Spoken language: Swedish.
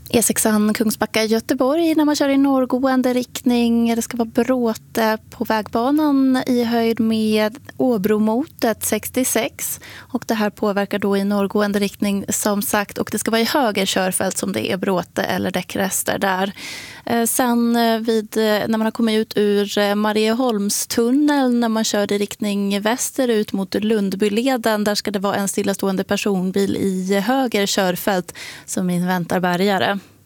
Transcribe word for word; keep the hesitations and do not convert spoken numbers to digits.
E sexan Kungsbacka Göteborg när man kör i norrgående riktning. Det ska vara bråte på vägbanan i höjd med Åbromotet sextiosex. Och det här påverkar då i norrgående riktning som sagt. Och det ska vara i höger körfält som det är bråte eller däckrester där. Sen vid, när man har kommit ut ur Marieholmstunneln när man kör i riktning västerut mot Lundbyleden. Där ska det vara en stillastående personbil i höger körfält som inväntar bärgare.